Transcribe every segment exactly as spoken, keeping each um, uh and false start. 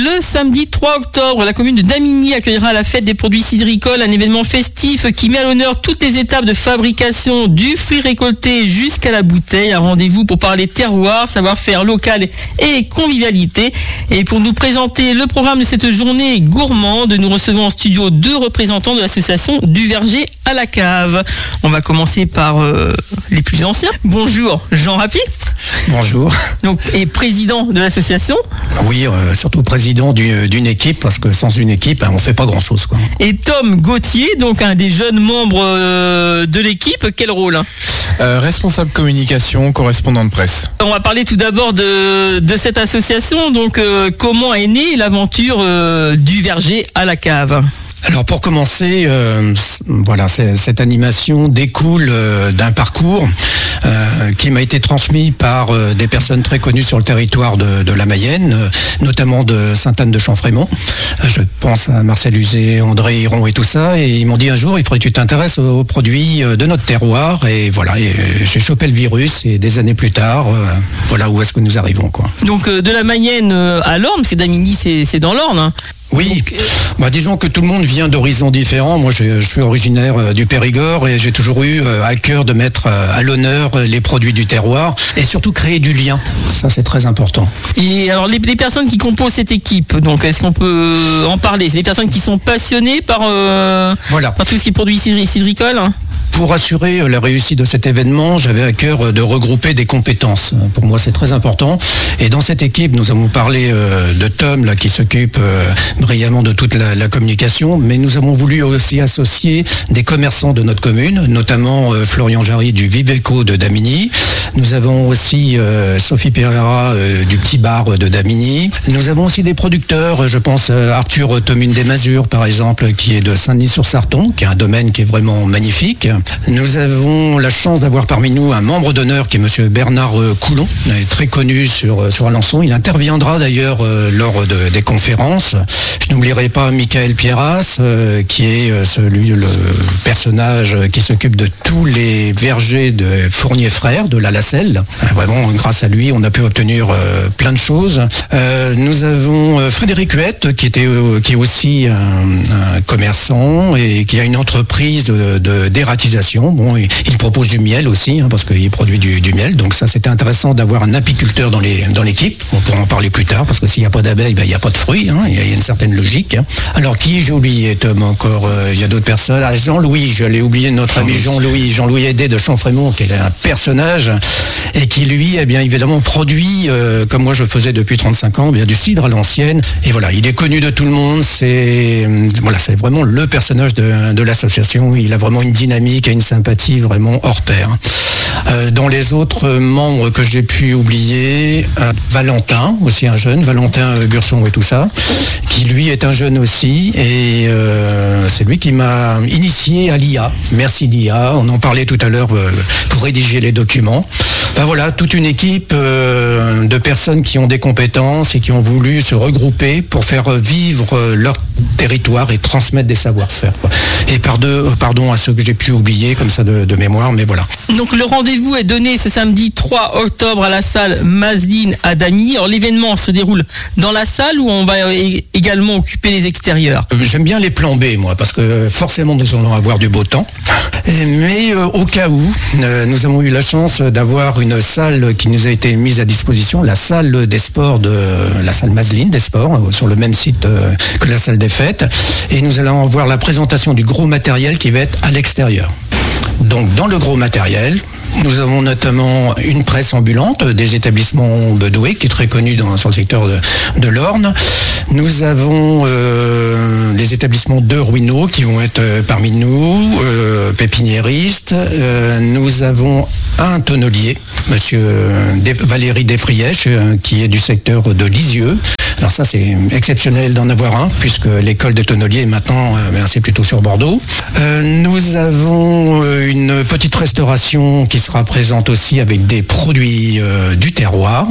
Le samedi trois octobre, la commune de Damigny accueillera la fête des produits cidricoles, un événement festif qui met à l'honneur toutes les étapes de fabrication du fruit récolté jusqu'à la bouteille. Un rendez-vous pour parler terroir, savoir-faire local et convivialité. Et pour nous présenter le programme de cette journée gourmande, nous recevons en studio deux représentants de l'association Du Verger à la Cave. On va commencer par euh, les plus anciens. Bonjour, Jean Rapy. Bonjour. Donc, et président de l'association. Oui, euh, surtout président du, d'une équipe, parce que sans une équipe, hein, on ne fait pas grand-chose, quoi. Et Tom Gauthier, donc un des jeunes membres euh, de l'équipe, quel rôle hein euh, Responsable communication, correspondant de presse. On va parler tout d'abord de, de cette association. Donc, euh, comment est née l'aventure euh, du Verger à la Cave ? Alors pour commencer, euh, voilà, c'est, cette animation découle euh, d'un parcours euh, qui m'a été transmis par euh, des personnes très connues sur le territoire de, de la Mayenne, euh, notamment de Sainte-Anne-de-Champfrémont. Euh, je pense à Marcel Uzet, André Hiron et tout ça, et ils m'ont dit un jour, il faudrait que tu t'intéresses aux, aux produits de notre terroir, et voilà, et j'ai chopé le virus, et des années plus tard, euh, voilà où est-ce que nous arrivons, quoi. Donc euh, de la Mayenne à l'Orne, parce que Damigny c'est, c'est dans l'Orne, hein. Oui, bah, disons que tout le monde vient d'horizons différents. Moi, je, je suis originaire euh, du Périgord et j'ai toujours eu euh, à cœur de mettre euh, à l'honneur euh, les produits du terroir et surtout créer du lien. Ça, c'est très important. Et alors, les, les personnes qui composent cette équipe, donc est-ce qu'on peut en parler ? C'est des personnes qui sont passionnées par, euh, voilà. par tous ces produits cidricoles hein ? Pour assurer la réussite de cet événement, j'avais à cœur de regrouper des compétences. Pour moi, c'est très important. Et dans cette équipe, nous avons parlé euh, de Tom, là, qui s'occupe euh, brillamment de toute la, la communication, mais nous avons voulu aussi associer des commerçants de notre commune, notamment euh, Florian Jarry du Viveco de Damigny. Nous avons aussi euh, Sophie Pereira euh, du Petit Bar de Damigny. Nous avons aussi des producteurs, je pense à Arthur Tomine des Masures, par exemple, qui est de Saint-Denis-sur-Sarton, qui est un domaine qui est vraiment magnifique. Nous avons la chance d'avoir parmi nous un membre d'honneur qui est monsieur Bernard Coulon, très connu sur, sur Alençon. Il interviendra d'ailleurs euh, lors de, des conférences. Je n'oublierai pas Michael Pierras, euh, qui est celui, le personnage qui s'occupe de tous les vergers de Fournier Frères, de la Lacelle. Vraiment, grâce à lui, on a pu obtenir euh, plein de choses. Euh, nous avons Frédéric Huette, qui, était, euh, qui est aussi un, un commerçant et qui a une entreprise de, de, d'ératisation. Bon, il, il propose du miel aussi, hein, parce qu'il produit du, du miel. Donc ça, c'était intéressant d'avoir un apiculteur dans, les, dans l'équipe. On pourra en parler plus tard, parce que s'il n'y a pas d'abeilles, ben, il n'y a pas de fruits. Hein, il, y a, il y a une certaine logique. Hein. Alors, qui j'ai oublié, Tom, encore euh, il y a d'autres personnes. Ah, Jean-Louis, j'allais oublier notre ami Jean-Louis. Jean-Louis Hédé de Champfrémont, qui est un personnage, et qui, lui, eh bien, évidemment, produit, euh, comme moi je faisais depuis trente-cinq ans, eh bien, du cidre à l'ancienne. Et voilà, il est connu de tout le monde. C'est, voilà, c'est vraiment le personnage de, de l'association. Il a vraiment une dynamique et une sympathie vraiment hors pair. Euh, dans les autres membres que j'ai pu oublier, euh, Valentin, aussi un jeune, Valentin euh, Burson et tout ça, qui lui est un jeune aussi, et euh, c'est lui qui m'a initié à l'I A. Merci l'I A, on en parlait tout à l'heure euh, pour rédiger les documents. Ben voilà, toute une équipe euh, de personnes qui ont des compétences et qui ont voulu se regrouper pour faire vivre leur territoire et transmettre des savoir-faire, quoi. Et pardon, pardon à ceux que j'ai pu oublier comme ça de, de mémoire, mais voilà. Donc le rendez-vous est donné ce samedi trois octobre à la salle Masline à Damigny. Alors l'événement se déroule dans la salle où on va également occuper les extérieurs. Euh, j'aime bien les plans B, moi, parce que forcément nous allons avoir du beau temps. Et, mais euh, au cas où, euh, nous avons eu la chance d'avoir une salle qui nous a été mise à disposition, la salle des sports de la salle Masline des sports, euh, sur le même site euh, que la salle des fêtes. Et nous allons voir la présentation du gros matériel qui va être à l'extérieur. Donc dans le gros matériel, nous avons notamment une presse ambulante des établissements Bedoué, qui est très connu dans, sur le secteur de, de l'Orne. Nous avons euh, les établissements de Ruineau qui vont être euh, parmi nous, euh, pépiniéristes. Euh, nous avons un tonnelier, monsieur Des, Valérie Desfrièches, euh, qui est du secteur de Lisieux. Alors ça, c'est exceptionnel d'en avoir un, puisque l'école des tonneliers, maintenant, euh, c'est plutôt sur Bordeaux. Euh, nous avons une petite restauration qui sera présente aussi avec des produits euh, du terroir.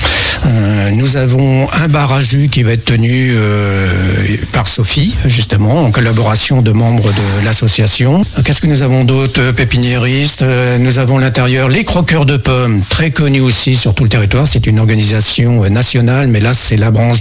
Euh, nous avons un bar à jus qui va être tenu euh, par Sophie, justement, en collaboration de membres de l'association. Qu'est-ce que nous avons d'autres? Pépiniéristes. Euh, nous avons à l'intérieur les croqueurs de pommes, très connus aussi sur tout le territoire. C'est une organisation nationale, mais là, c'est la branche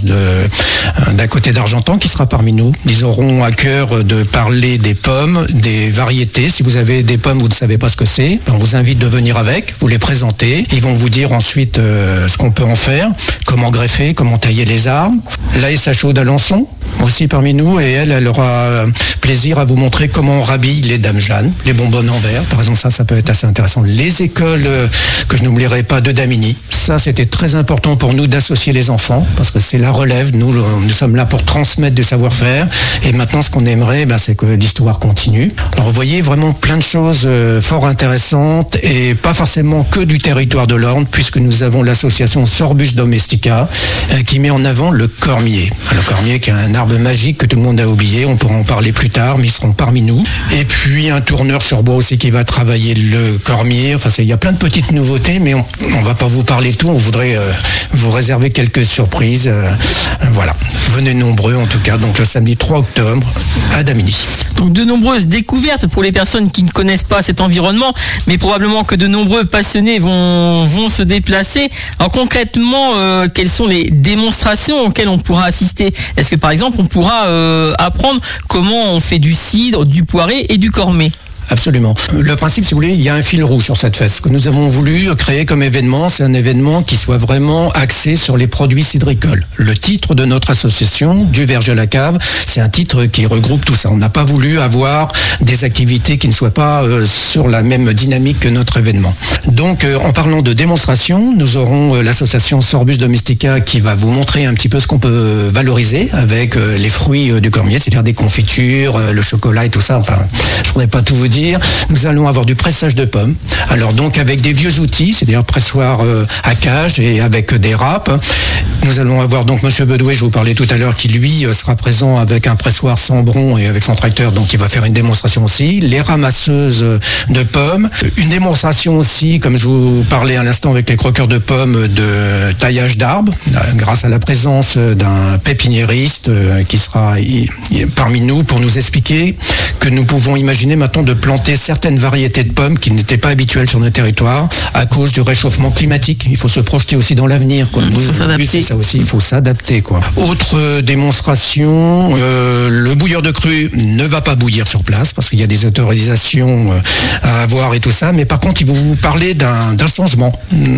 charge de, d'un côté d'Argentan qui sera parmi nous. Ils auront à cœur de parler des pommes, des variétés. Si vous avez des pommes, vous ne savez pas ce que c'est, on vous invite de venir avec, vous les présenter. Ils vont vous dire ensuite euh, ce qu'on peut en faire, comment greffer, comment tailler les arbres. La S H O d'Alençon, aussi parmi nous, et elle, elle aura plaisir à vous montrer comment on rhabille les dames Jeanne, les bonbonnes en verre. Par exemple, ça, ça peut être assez intéressant. Les écoles euh, que je n'oublierai pas de Damigny. Ça, c'était très important pour nous d'associer les enfants, parce que c'est la relève. Nous, le, nous sommes là pour transmettre du savoir-faire. Et maintenant, ce qu'on aimerait, ben, c'est que l'histoire continue. Alors, vous voyez vraiment plein de choses euh, fort intéressantes, et pas forcément que du territoire de l'Orne, puisque nous avons l'association Sorbus Domestica, euh, qui met en avant le cormier. Le cormier qui est un arbre magique que tout le monde a oublié. On pourra en parler plus tard, mais ils seront parmi nous. Et puis, un tourneur sur bois aussi qui va travailler le cormier. Enfin, il y a plein de petites nouveautés, mais on ne va pas vous parler de tout. On voudrait euh, vous réserver quelques surprises. Euh, voilà. Venez nombreux, en tout cas, donc le samedi trois octobre à Damigny. Donc, de nombreuses découvertes pour les personnes qui ne connaissent pas cet environnement, mais probablement que de nombreux passionnés vont, vont se déplacer. Alors, concrètement, euh, quelles sont les démonstrations auxquelles on pourra assister? Est-ce que, par exemple, on pourra euh, apprendre comment on fait du cidre, du poiré et du cormet? Absolument. Le principe, si vous voulez, il y a un fil rouge sur cette fête. Ce que nous avons voulu créer comme événement, c'est un événement qui soit vraiment axé sur les produits cidricoles. Le titre de notre association, Du Verger à la Cave, c'est un titre qui regroupe tout ça. On n'a pas voulu avoir des activités qui ne soient pas euh, sur la même dynamique que notre événement. Donc, euh, en parlant de démonstration, nous aurons euh, l'association Sorbus Domestica qui va vous montrer un petit peu ce qu'on peut valoriser avec euh, les fruits euh, du cormier, c'est-à-dire des confitures, euh, le chocolat et tout ça. Enfin, je ne pourrais pas tout vous dire. Nous allons avoir du pressage de pommes. Alors donc avec des vieux outils, c'est-à-dire pressoir euh, à cage et avec des râpes. Nous allons avoir donc Monsieur Bedoué, je vous parlais tout à l'heure, qui lui euh, sera présent avec un pressoir Sambron et avec son tracteur, donc il va faire une démonstration aussi. Les ramasseuses de pommes. Une démonstration aussi, comme je vous parlais à l'instant avec les croqueurs de pommes, de taillage d'arbres, euh, grâce à la présence d'un pépiniériste euh, qui sera y, y, parmi nous pour nous expliquer que nous pouvons imaginer maintenant de planter certaines variétés de pommes qui n'étaient pas habituelles sur notre territoire à cause du réchauffement climatique. Il faut se projeter aussi dans l'avenir. Quoi. Il faut s'adapter. C'est ça aussi, il faut s'adapter. Quoi. Autre démonstration, euh, le bouilleur de cru ne va pas bouillir sur place parce qu'il y a des autorisations à avoir et tout ça, mais par contre, il va vous parler d'un, d'un changement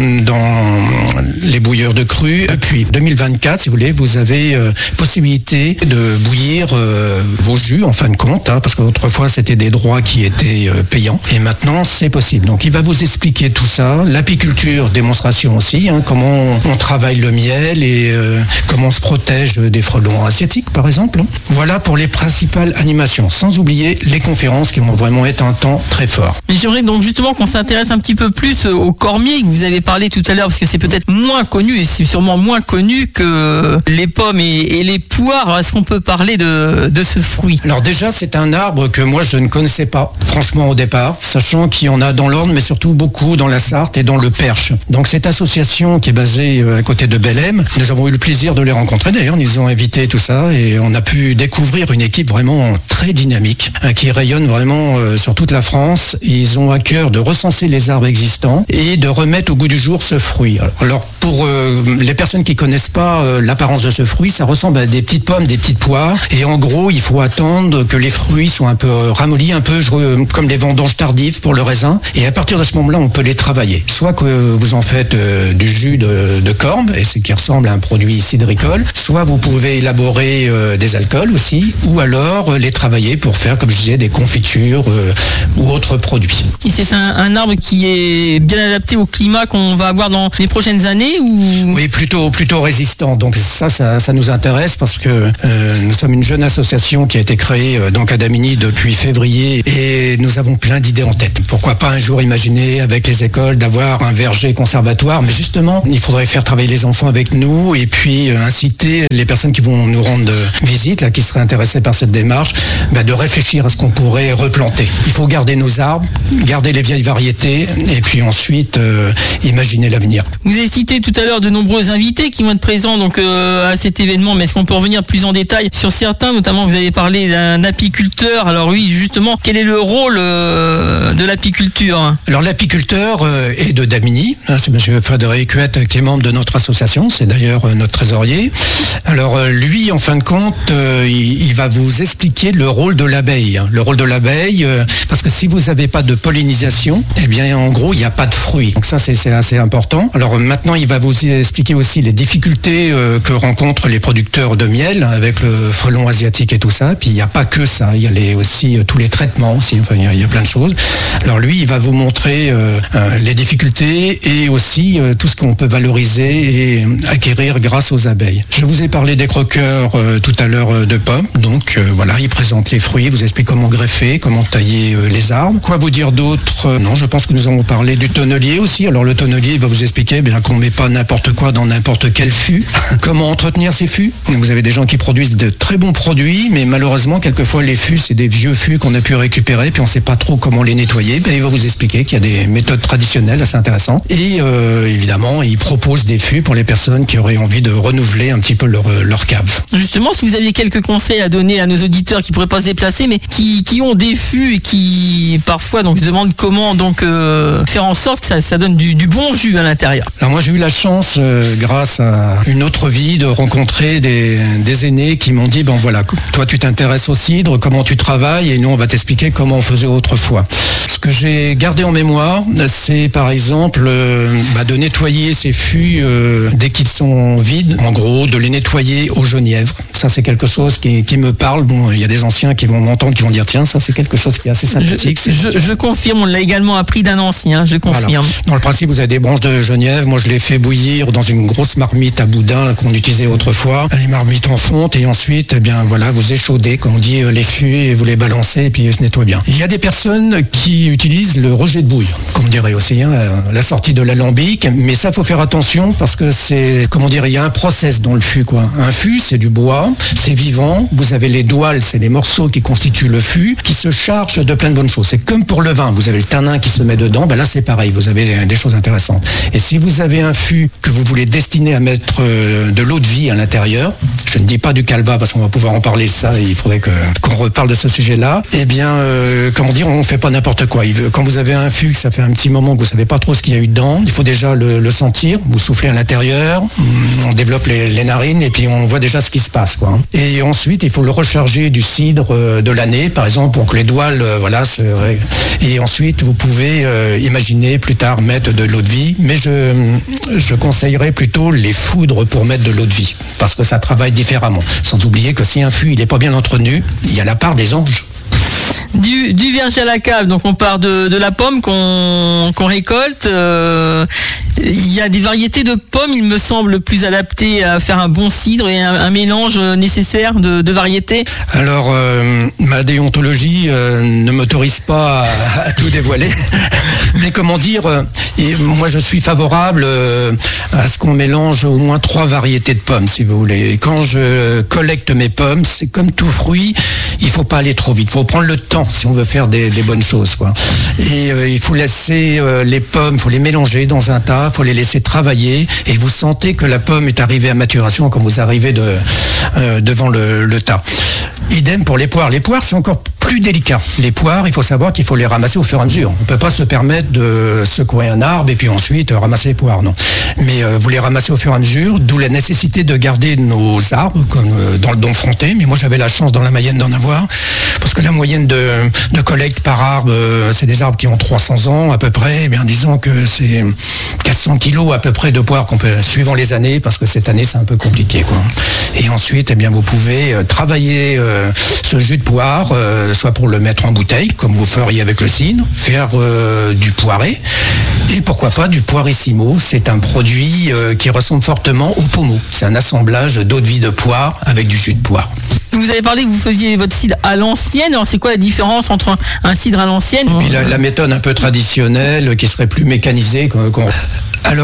dans les bouilleurs de cru. Depuis deux mille vingt-quatre, si vous voulez, vous avez euh, possibilité de bouillir euh, vos jus en fin de compte, hein, parce qu'autrefois, c'était des droits qui étaient euh, payants, et maintenant, c'est possible. Donc, il va vous expliquer tout ça. L'apiculture, démonstration aussi, hein, comment on travaille le miel et euh, comment on se protège des frelons asiatiques, par exemple. Voilà pour les principales animations, sans oublier les conférences qui vont vraiment être un temps très fort. Mais j'aimerais donc justement qu'on s'intéresse un petit peu plus au cormier que vous avez parlé tout à l'heure, parce que c'est peut-être moins connu, et c'est sûrement moins connu que les pommes et, et les poires. Alors, est-ce qu'on peut parler de, de ce fruit? Alors déjà, c'est un arbre que moi, je ne connaissais pas, franchement, au départ, sachant qu'il y en a dans l'Orne, mais surtout beaucoup dans la Sarthe et dans le Perche. Donc cette association qui est basée à côté de Bellem, nous avons eu le plaisir de les rencontrer, d'ailleurs, ils nous ont invités, tout ça, et on a pu découvrir une équipe vraiment très dynamique, qui rayonne vraiment sur toute la France. Ils ont à cœur de recenser les arbres existants et de remettre au goût du jour ce fruit. Alors pour euh, les personnes qui connaissent pas euh, l'apparence de ce fruit, ça ressemble à des petites pommes, des petites poires, et en gros, il faut attendre que les fruits soient un peu euh, ramollis, un peu euh, comme des vendanges tardives pour le raisin, et à partir de ce moment-là, on peut les travailler. Soit que vous en faites euh, du jus de, de corme, et ce qui ressemble à un produit cidricole, soit vous pouvez élaborer euh, des alcools aussi, ou alors euh, les travailler pour faire, comme je disais, des confitures euh, ou autres produits. Et c'est un, un arbre qui est bien adapté au climat qu'on va avoir dans les prochaines années ou... Oui, plutôt, plutôt résistant. Donc ça, ça, ça nous intéresse parce que euh, nous sommes une jeune association qui a été créée euh, donc à Damigny depuis février et nous avons plein d'idées en tête. Pourquoi pas un jour imaginer avec les écoles d'avoir un verger conservatoire, mais justement, il faudrait faire travailler les enfants avec nous et puis euh, inciter les personnes qui vont nous rendre visite, là, qui seraient intéressées par cette démarche, bah, de réfléchir à ce qu'on pourrait replanter. Il faut garder nos arbres, garder les vieilles variétés et puis ensuite euh, imaginer l'avenir. Vous avez cité tout à l'heure de nombreux invités qui vont être présents donc euh, à cet événement, mais est-ce qu'on peut revenir plus en détail sur certains, notamment vous avez parlé d'un apiculteur. Alors oui, justement, quel est le rôle euh, de l'apiculture? Alors l'apiculteur euh, est de Damigny, hein, c'est monsieur Frédéric Huette qui est membre de notre association, c'est d'ailleurs euh, notre trésorier. Alors euh, lui, en fin de compte, euh, il, il va vous expliquer le rôle de l'abeille. Hein. Le rôle de l'abeille, euh, parce que si vous n'avez pas de pollinisation, eh bien en gros, il n'y a pas de fruits. Donc ça, c'est assez important. Alors maintenant, il va vous expliquer aussi les difficultés euh, que rencontrent les producteurs de miel avec le frelon asiatique et tout ça. Puis il n'y a pas que ça, il y a les, aussi euh, tous les traitements aussi. Enfin, il y, a, il y a plein de choses. Alors lui, il va vous montrer euh, euh, les difficultés et aussi euh, tout ce qu'on peut valoriser et acquérir grâce aux abeilles. Je vous ai parlé des croqueurs euh, tout à l'heure euh, de pommes. Donc euh, voilà, il présente les fruits, vous explique comment greffer, comment tailler euh, les arbres. Quoi vous dire d'autre? euh, Non, je pense que nous avons parlé du tonnelier aussi. Alors le tonnelier, il va vous expliquer bien qu'on ne met pas n'importe quoi dans n'importe quel fût. Comment entretenir ces fûts? Vous avez des gens qui produisent de très bons produits, mais malheureusement, quelquefois, les fûts, c'est des vieux fûts qu'on a pu récupérer, puis on ne sait pas trop comment les nettoyer. Ben, il va vous expliquer qu'il y a des méthodes traditionnelles assez intéressantes. Et euh, évidemment, il propose des fûts pour les personnes qui auraient envie de renouveler un petit peu leur, leur cave. Justement, si vous aviez quelques conseils à donner à nos auditeurs qui ne pourraient pas se déplacer, mais qui, qui ont des fûts et qui parfois donc, se demandent comment donc, euh, faire en sorte que ça, ça donne du, du bon jus à l'intérieur. Alors moi, j'ai eu la chance, euh, grâce à une autre vie, de rencontrer des, des aînés qui m'ont dit, bon voilà, toi tu t'intéresses au cidre, comment tu travailles, et nous on va t'expliquer comment on faisait autrefois. Ce que j'ai gardé en mémoire, c'est par exemple euh, bah, de nettoyer ces fûts euh, dès qu'ils sont vides, en gros, de les nettoyer au genièvre. Ça c'est quelque chose qui, qui me parle. Bon, il y a des anciens qui vont m'entendre, qui vont dire, tiens, ça c'est quelque chose qui est assez sympathique. Je, je, je confirme, on l'a également appris d'un ancien, je confirme. Voilà. Dans le principe, vous avez des branches de genièvre, moi je les fais bouillir dans une grosse marmite à boudin qu'on utilisait autrefois, les marmites en fonte, et ensuite, eh bien voilà, vous échaudez, comme on dit, les fûts, et vous les balancez, et puis ils se nettoient bien. Il y a des personnes qui utilisent le rejet de bouille, comme on dirait aussi, hein, la sortie de l'alambic, mais ça, faut faire attention, parce que c'est, comment dire, il y a un process dans le fût, quoi. Un fût, c'est du bois, c'est vivant, vous avez les douales, c'est les morceaux qui constituent le fût, qui se chargent de plein de bonnes choses. C'est comme pour le vin, vous avez le tanin qui se met dedans, ben là c'est pareil, vous avez des choses intéressantes. Et si vous avez un fût que vous voulez destiner à mettre euh, de l'eau de vie à l'intérieur, je ne dis pas du calva parce qu'on va pouvoir en parler, ça, il faudrait que, qu'on reparle de ce sujet-là, eh bien, euh, comment dire, on ne fait pas n'importe quoi. Il veut, quand vous avez un fût, que ça fait un petit moment que vous ne savez pas trop ce qu'il y a eu dedans, il faut déjà le, le sentir, vous soufflez à l'intérieur, on développe les, les narines et puis on voit déjà ce qui se passe, quoi. Et ensuite, il faut le recharger du cidre euh, de l'année, par exemple, pour que les douales, euh, voilà, se... et ensuite, vous pouvez euh, imaginer plus tard mettre de l'eau de vie, mais je, je conseillerais plutôt les foudres pour mettre de l'eau de vie, parce que ça travaille différemment. Sans oublier que si un fût il n'est pas bien entretenu, il y a la part des anges. Du, du verger à la cave, donc on part de, de la pomme qu'on qu'on récolte. Euh, il y a des variétés de pommes, il me semble, plus adaptées à faire un bon cidre et un, un mélange nécessaire de, de variétés. Alors, euh, ma déontologie euh, ne m'autorise pas à, à tout dévoiler. Mais comment dire, euh, et moi je suis favorable euh, à ce qu'on mélange au moins trois variétés de pommes, si vous voulez. Et quand je collecte mes pommes, c'est comme tout fruit, il faut pas aller trop vite. Il faut prendre le temps si on veut faire des, des bonnes choses, quoi. Et euh, il faut laisser euh, les pommes, il faut les mélanger dans un tas, il faut les laisser travailler, et vous sentez que la pomme est arrivée à maturation quand vous arrivez de, euh, devant le, le tas. Idem pour les poires. Les poires, c'est encore plus délicat. Les poires, il faut savoir qu'il faut les ramasser au fur et à mesure. On ne peut pas se permettre de secouer un arbre et puis ensuite euh, ramasser les poires, non. Mais euh, vous les ramassez au fur et à mesure, d'où la nécessité de garder nos arbres, comme euh, dans le Don Fronté. Mais moi, j'avais la chance dans la Mayenne d'en avoir, parce que la moyenne de, de collecte par arbre, euh, c'est des arbres qui ont trois cents ans à peu près. Eh bien, disons que c'est quatre cents kilos à peu près de poires qu'on peut, suivant les années, parce que cette année, c'est un peu compliqué, quoi. Et ensuite, eh bien, vous pouvez euh, travailler euh, ce jus de poire, euh, soit pour le mettre en bouteille, comme vous feriez avec le cidre, faire euh, du poiré, et pourquoi pas du poirissimo. C'est un produit euh, qui ressemble fortement au pommeau. C'est un assemblage d'eau de vie de poire avec du jus de poire. Vous avez parlé que vous faisiez votre cidre à l'ancienne. Alors c'est quoi la différence entre un, un cidre à l'ancienne et puis la, la méthode un peu traditionnelle qui serait plus mécanisée. Qu'on, qu'on... Alors,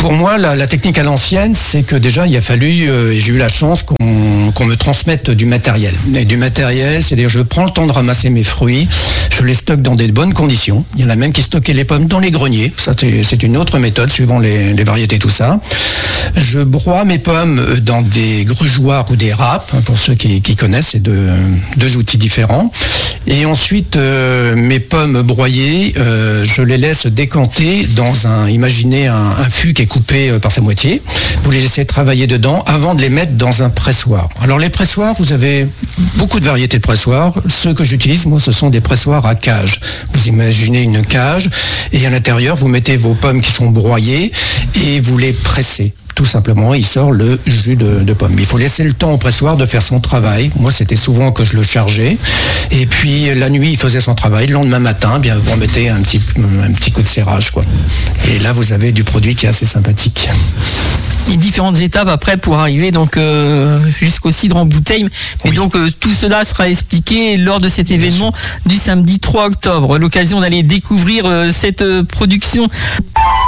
pour moi, la, la technique à l'ancienne, c'est que déjà, il a fallu, euh, j'ai eu la chance qu'on, qu'on me transmette du matériel. Et du matériel, c'est-à-dire je prends le temps de ramasser mes fruits, je les stocke dans des bonnes conditions. Il y en a même qui stockaient les pommes dans les greniers. Ça, c'est, c'est une autre méthode, suivant les, les variétés, tout ça. Je broie mes pommes dans des grugeoirs ou des râpes, hein, pour ceux qui, qui connaissent, c'est deux, deux outils différents. Et ensuite, euh, mes pommes broyées, euh, je les laisse décanter dans un, imaginez un, un fût qui est coupé euh, par sa moitié. Vous les laissez travailler dedans avant de les mettre dans un pressoir. Alors les pressoirs, vous avez beaucoup de variétés de pressoirs. Ceux que j'utilise, moi, ce sont des pressoirs à cage. Vous imaginez une cage et à l'intérieur, vous mettez vos pommes qui sont broyées et vous les pressez. Tout simplement, il sort le jus de, de pomme. Il faut laisser le temps au pressoir de faire son travail. Moi, c'était souvent que je le chargeais. Et puis, la nuit, il faisait son travail. Le lendemain matin, bien, vous remettez un petit, un petit coup de serrage, quoi. Et là, vous avez du produit qui est assez sympathique. Et différentes étapes après pour arriver donc euh, jusqu'au cidre en bouteille. Mais oui. donc euh, tout cela sera expliqué lors de cet événement du samedi trois octobre. L'occasion d'aller découvrir euh, cette euh, production.